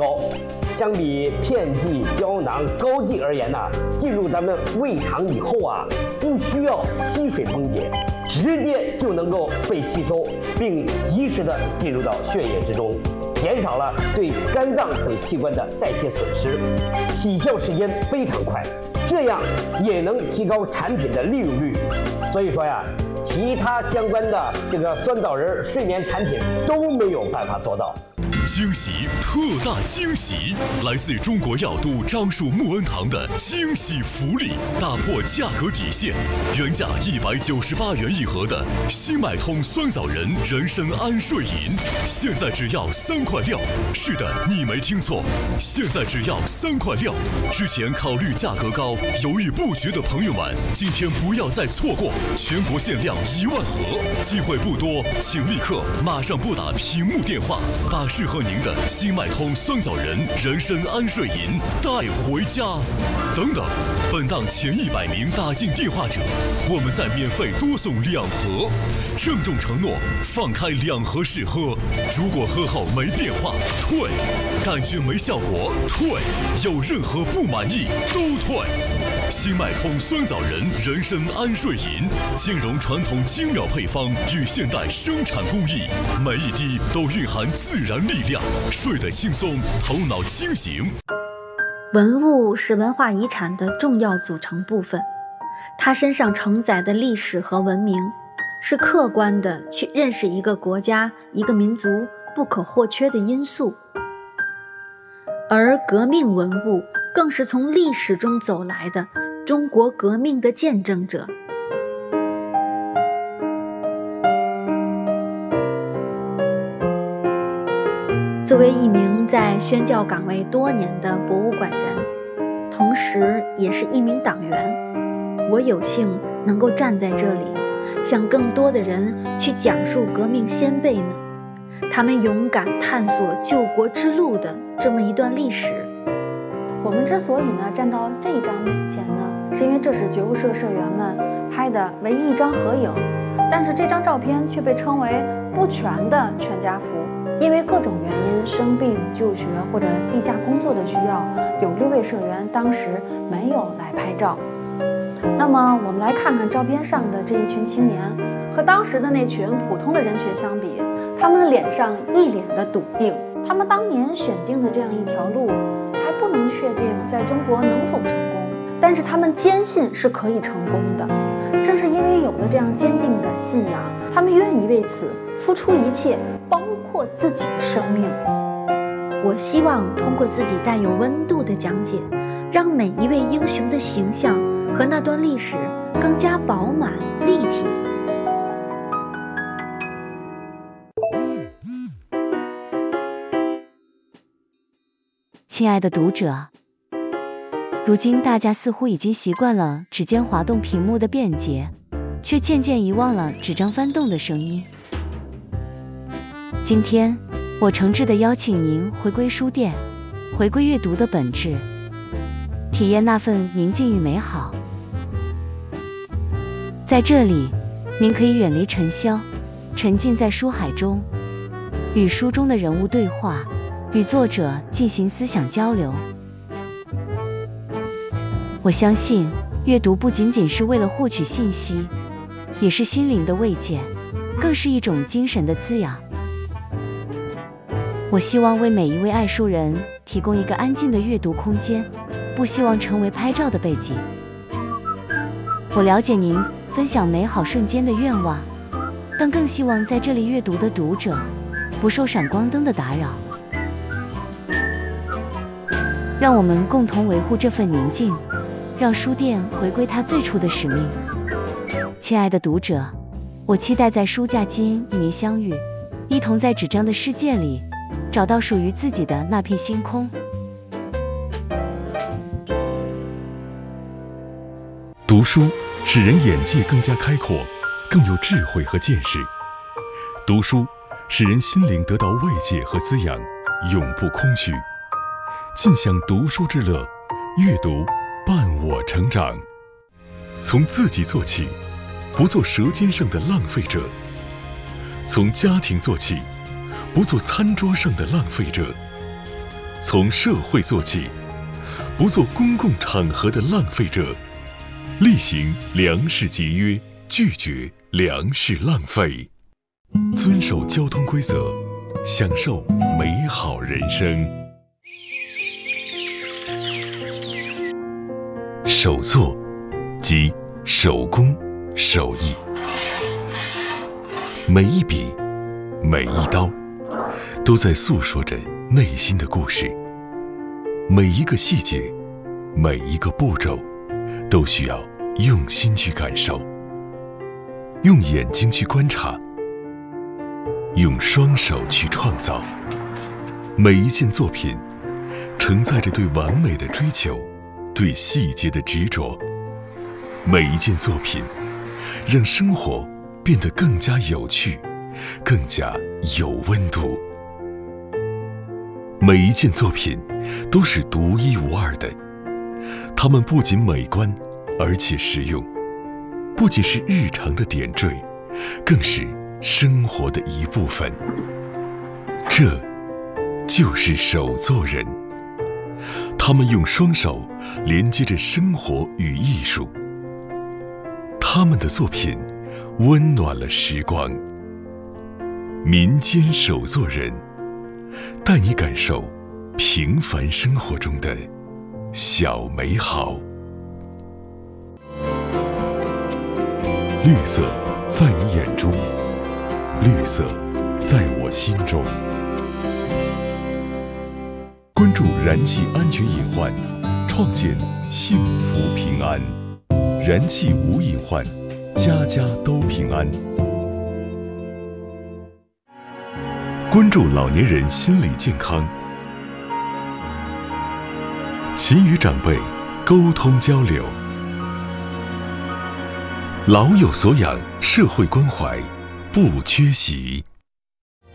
高。相比片剂、胶囊、膏剂而言呢，进入咱们胃肠以后啊，不需要吸水崩解，直接就能够被吸收，并及时的进入到血液之中，减少了对肝脏等器官的代谢损失，起效时间非常快，这样也能提高产品的利用率。所以说呀，其他相关的这个酸枣仁睡眠产品都没有办法做到。 惊喜，特大惊喜！来自中国药都樟树木恩堂的惊喜福利，打破价格底线，原价198元一盒的新买通酸枣仁人参安睡饮，现在只要3块6。是的，你没听错，现在只要3块6。之前考虑价格高，犹豫不决的朋友们，今天不要再错过，全国限量1万盒，机会不多，请立刻马上拨打屏幕电话，把适合您的新脉通酸枣仁人参安睡饮带回家。等等，本档前100名打进电话者，我们再免费多送2盒，郑重承诺放开2盒试喝，如果喝后没变化退，感觉没效果退，有任何不满意都退。新脉通酸枣仁人参安睡饮，兼容传统精妙配方与现代生产工艺，每一滴都蕴含自然力量，睡得轻松，头脑清醒。 文物是文化遗产的重要组成部分，它身上承载的历史和文明，是客观的去认识一个国家、一个民族不可或缺的因素。而革命文物更是从历史中走来的中国革命的见证者。作为一名在宣教岗位多年的博物馆人，同时也是一名党员，我有幸能够站在这里，向更多的人去讲述革命先辈们他们勇敢探索救国之路的这么一段历史。 我们之所以站到这一张面前呢，是因为这是觉悟社社员们拍的唯一一张合影，但是这张照片却被称为不全的全家福，因为各种原因，生病、就学或者地下工作的需要，有6位社员当时没有来拍照。那么我们来看看照片上的这一群青年，和当时的那群普通的人群相比，他们的脸上一脸的笃定。他们当年选定的这样一条路，还不能确定在中国能否成功，但是他们坚信是可以成功的。正是因为有了这样坚定的信仰，他们愿意为此付出一切，包括自己的生命。 我希望通过自己带有温度的讲解，让每一位英雄的形象和那段历史更加饱满立体。 亲爱的读者，如今大家似乎已经习惯了指尖滑动屏幕的便捷，却渐渐遗忘了纸张翻动的声音。今天我诚挚地邀请您回归书店，回归阅读的本质，体验那份宁静与美好。在这里，您可以远离尘嚣，沉浸在书海中，与书中的人物对话，与作者进行思想交流。我相信，阅读不仅仅是为了获取信息，也是心灵的慰藉，更是一种精神的滋养。我希望为每一位爱书人提供一个安静的阅读空间，不希望成为拍照的背景。我了解您分享美好瞬间的愿望，但更希望在这里阅读的读者不受闪光灯的打扰。让我们共同维护这份宁静，让书店回归它最初的使命。亲爱的读者，我期待在书架间与您相遇，一同在纸张的世界里找到属于自己的那片星空。 读书使人眼界更加开阔，更有智慧和见识。读书使人心灵得到慰藉和滋养，永不空虚。尽享读书之乐，阅读伴我成长。从自己做起，不做舌尖上的浪费者；从家庭做起，不做餐桌上的浪费者； 从社会做起，不做公共场合的浪费者，厉行粮食节约，拒绝粮食浪费，遵守交通规则，享受美好人生。手作即手工手艺，每一笔每一刀都在诉说着内心的故事，每一个细节每一个步骤都需要用心去感受，用眼睛去观察，用双手去创造。每一件作品承载着对完美的追求，对细节的执着。每一件作品让生活变得更加有趣，更加有温度。每一件作品都是独一无二的，它们不仅美观，而且实用，不仅是日常的点缀，更是生活的一部分。这就是手作人，他们用双手连接着生活与艺术，他们的作品温暖了时光。民间手作人，带你感受平凡生活中的小美好。绿色在你眼中，绿色在我心中。关注燃气安全隐患，创建幸福平安。燃气无隐患，家家都平安。关注老年人心理健康，勤与长辈沟通交流，老有所养，社会关怀不缺席。